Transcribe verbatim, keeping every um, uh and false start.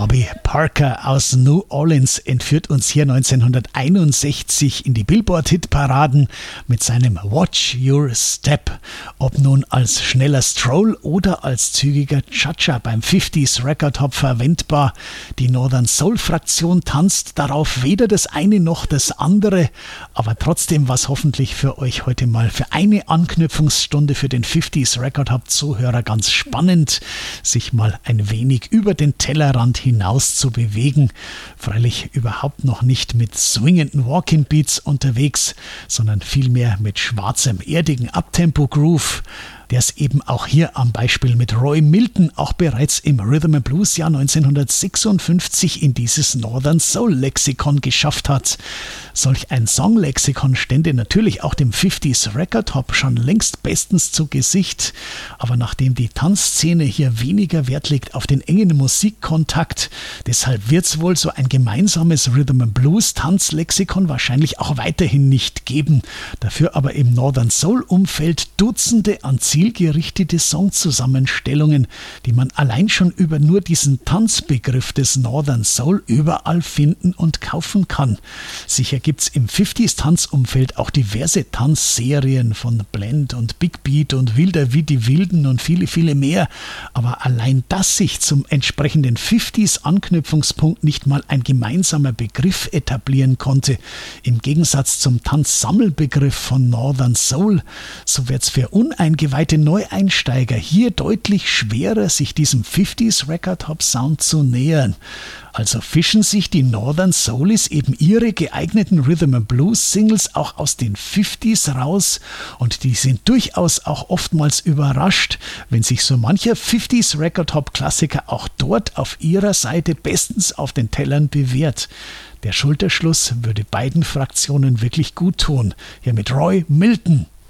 Bobby Parker aus New Orleans entführt uns hier neunzehnhunderteinundsechzig in die Billboard-Hitparaden mit seinem Watch Your Step. Ob nun als schneller Stroll oder als zügiger Cha-Cha beim fünfziger Record Hop verwendbar. Die Northern Soul-Fraktion tanzt darauf weder das eine noch das andere, aber trotzdem war es hoffentlich für euch heute mal für eine Anknüpfungsstunde für den fünfziger Record Hop-Zuhörer ganz spannend, sich mal ein wenig über den Tellerrand hinaus zu bewegen. Freilich überhaupt noch nicht mit swingenden Walking-Beats unterwegs, sondern vielmehr mit schwarzem, erdigen Uptempo-Groove, der es eben auch hier am Beispiel mit Roy Milton auch bereits im Rhythm and Blues Jahr neunzehnhundertsechsundfünfzig in dieses Northern Soul Lexikon geschafft hat. Solch ein Songlexikon stände natürlich auch dem fünfziger Record Hop schon längst bestens zu Gesicht, aber nachdem die Tanzszene hier weniger Wert legt auf den engen Musikkontakt, deshalb wird es wohl so ein gemeinsames Rhythm and Blues Tanzlexikon wahrscheinlich auch weiterhin nicht geben. Dafür aber im Northern Soul Umfeld Dutzende an zielgerichtete Songzusammenstellungen, die man allein schon über nur diesen Tanzbegriff des Northern Soul überall finden und kaufen kann. Sicher gibt's im fünfziger Tanzumfeld auch diverse Tanzserien von Blend und Big Beat und Wilder wie die Wilden und viele, viele mehr. Aber allein, dass sich zum entsprechenden fünfziger Anknüpfungspunkt nicht mal ein gemeinsamer Begriff etablieren konnte, im Gegensatz zum Tanzsammelbegriff von Northern Soul, so wird's für uneingeweihte Neueinsteiger hier deutlich schwerer, sich diesem fünfziger Record Hop Sound zu nähern. Also fischen sich die Northern Soulies eben ihre geeigneten Rhythm and Blues Singles auch aus den fünfzigern raus und die sind durchaus auch oftmals überrascht, wenn sich so mancher fünfziger Record Hop Klassiker auch dort auf ihrer Seite bestens auf den Tellern bewährt. Der Schulterschluss würde beiden Fraktionen wirklich gut tun. Hier mit Roy Milton.